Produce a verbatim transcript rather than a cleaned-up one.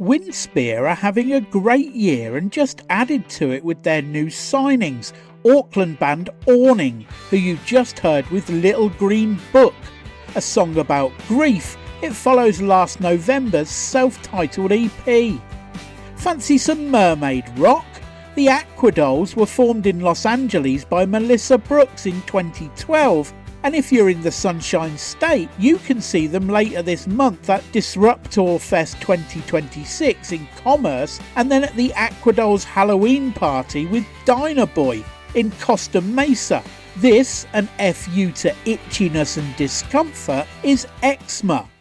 Windspear are having a great year and just added to it with their new signings, Auckland band Awning, who you just heard with Little Green Book, a song about grief. It follows last November's self-titled E P. Fancy some mermaid rock? The Aquadolls were formed in Los Angeles by Melissa Brooks in twenty twelve, and if you're in the Sunshine State, you can see them later this month at Disruptor Fest twenty twenty-six in Commerce, and then at the Aquadolls Halloween party with Dynaboy in Costa Mesa. This, an F U to itchiness and discomfort, is Eczema,